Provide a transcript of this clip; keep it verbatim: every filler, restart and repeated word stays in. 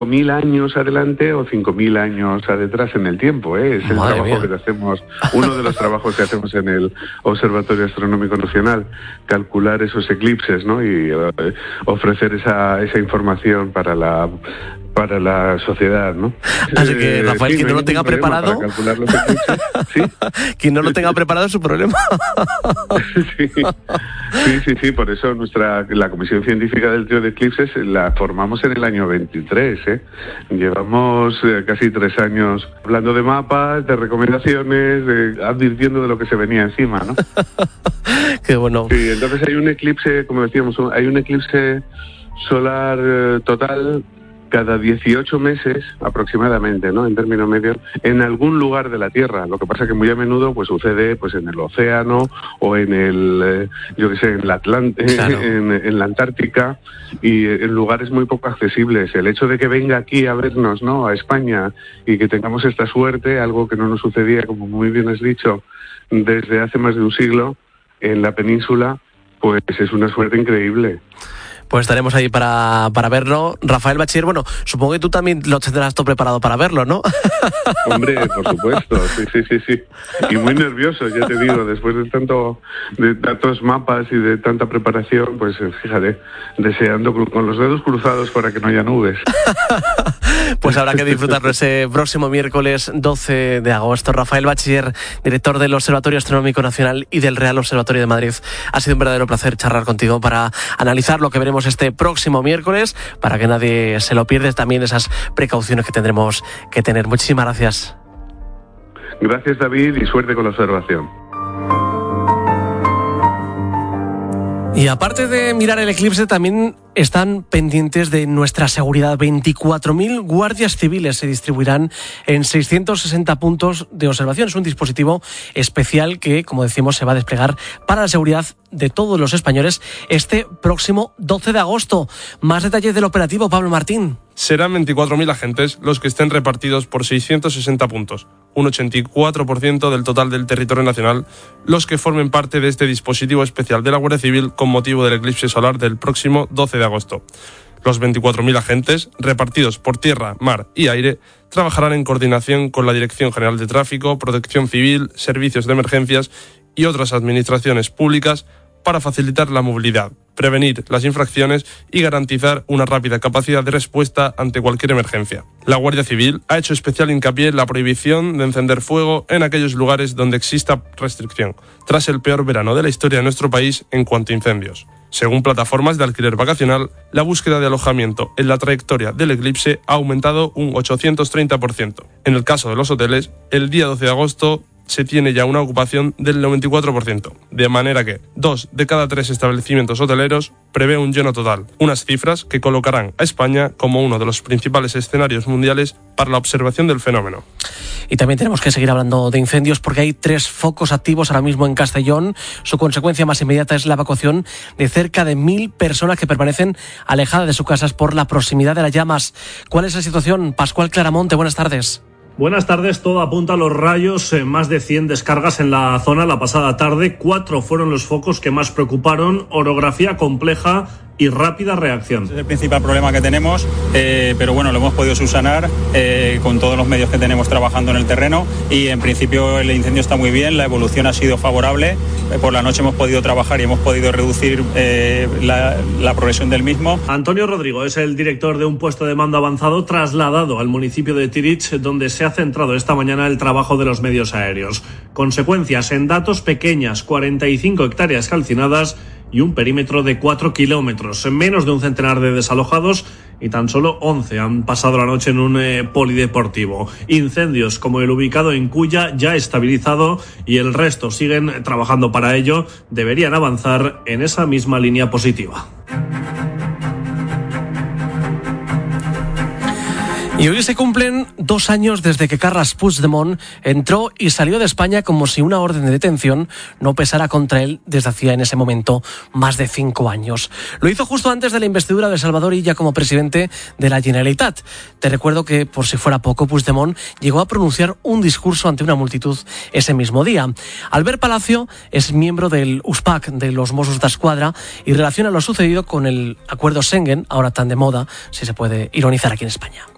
mil años adelante o cinco mil años detrás en el tiempo, ¿eh? Es el Madre trabajo mía. que hacemos, uno de los trabajos que hacemos en el Observatorio Astronómico Nacional, calcular esos eclipses, ¿no? Y eh, ofrecer esa, esa información para la para la sociedad, ¿no? Así que, Rafael, sí, quien no, no lo tenga preparado, para calcular los eclipses, ¿sí? quien no lo tenga preparado es su problema. Sí, sí, sí, sí, por eso nuestra la Comisión Científica del Trío de Eclipses la formamos en el año veintitrés, ¿eh? Llevamos eh, casi tres años hablando de mapas, de recomendaciones, de, advirtiendo de lo que se venía encima, ¿no? Qué bueno. Sí, entonces hay un eclipse, como decíamos, un- hay un eclipse solar eh, total cada dieciocho meses aproximadamente, ¿no? En términos medios, en algún lugar de la Tierra. Lo que pasa que muy a menudo pues sucede pues en el océano o en el, eh, yo qué sé, en la Atlant- Claro. en, en la Antártica y eh, en lugares muy poco accesibles. El hecho de que venga aquí a vernos, ¿no? A España y que tengamos esta suerte, algo que no nos sucedía, como muy bien has dicho, desde hace más de un siglo en la península, pues es una suerte increíble. Pues estaremos ahí para, para verlo. Rafael Bachiller, bueno, supongo que tú también lo tendrás todo preparado para verlo, ¿no? Hombre, por supuesto, sí, sí, sí, sí. Y muy nervioso, ya te digo, después de tanto, de tantos mapas y de tanta preparación, pues eh, fíjate, deseando cru- con los dedos cruzados para que no haya nubes. Pues habrá que disfrutarlo ese próximo miércoles doce de agosto. Rafael Bachiller, director del Observatorio Astronómico Nacional y del Real Observatorio de Madrid. Ha sido un verdadero placer charlar contigo para analizar lo que veremos este próximo miércoles, para que nadie se lo pierda, también esas precauciones que tendremos que tener. Muchísimas gracias. Gracias, David, y suerte con la observación. Y aparte de mirar el eclipse, también están pendientes de nuestra seguridad. veinticuatro mil guardias civiles se distribuirán en seiscientos sesenta puntos de observación. Es un dispositivo especial que, como decimos, se va a desplegar para la seguridad de todos los españoles este próximo doce de agosto. Más detalles del operativo, Pablo Martín. Serán veinticuatro mil agentes los que estén repartidos por seiscientos sesenta puntos, un ochenta y cuatro por ciento del total del territorio nacional, los que formen parte de este dispositivo especial de la Guardia Civil con motivo del eclipse solar del próximo doce de agosto. Los veinticuatro mil agentes, repartidos por tierra, mar y aire, trabajarán en coordinación con la Dirección General de Tráfico, Protección Civil, Servicios de Emergencias y otras administraciones públicas para facilitar la movilidad, prevenir las infracciones y garantizar una rápida capacidad de respuesta ante cualquier emergencia. La Guardia Civil ha hecho especial hincapié en la prohibición de encender fuego en aquellos lugares donde exista restricción, tras el peor verano de la historia de nuestro país en cuanto a incendios. Según plataformas de alquiler vacacional, la búsqueda de alojamiento en la trayectoria del eclipse ha aumentado un ochocientos treinta por ciento. En el caso de los hoteles, el día doce de agosto se tiene ya una ocupación del noventa y cuatro por ciento, de manera que dos de cada tres establecimientos hoteleros prevé un lleno total, unas cifras que colocarán a España como uno de los principales escenarios mundiales para la observación del fenómeno. Y también tenemos que seguir hablando de incendios porque hay tres focos activos ahora mismo en Castellón. Su consecuencia más inmediata es la evacuación de cerca de mil personas que permanecen alejadas de sus casas por la proximidad de las llamas. ¿Cuál es la situación? Pascual Claramonte, buenas tardes. Buenas tardes, todo apunta a los rayos, eh, más de cien descargas en la zona la pasada tarde, cuatro fueron los focos que más preocuparon, orografía compleja y rápida reacción. Es el principal problema que tenemos, eh, pero bueno, lo hemos podido subsanar eh, con todos los medios que tenemos trabajando en el terreno y en principio el incendio está muy bien, la evolución ha sido favorable, eh, por la noche hemos podido trabajar y hemos podido reducir eh, la, la progresión del mismo. Antonio Rodrigo es el director de un puesto de mando avanzado trasladado al municipio de Tirich, donde se ha centrado esta mañana el trabajo de los medios aéreos. Consecuencias en datos pequeñas, cuarenta y cinco hectáreas calcinadas y un perímetro de cuatro kilómetros, menos de un centenar de desalojados y tan solo once han pasado la noche en un eh, polideportivo. Incendios como el ubicado en Cuya ya estabilizado y el resto siguen trabajando para ello, deberían avanzar en esa misma línea positiva. Y hoy se cumplen dos años desde que Carles Puigdemont entró y salió de España como si una orden de detención no pesara contra él desde hacía en ese momento más de cinco años. Lo hizo justo antes de la investidura de Salvador Illa como presidente de la Generalitat. Te recuerdo que, por si fuera poco, Puigdemont llegó a pronunciar un discurso ante una multitud ese mismo día. Albert Palacio es miembro del U S P A C, de los Mossos d'Esquadra, y relaciona lo sucedido con el acuerdo Schengen, ahora tan de moda, si se puede ironizar aquí en España.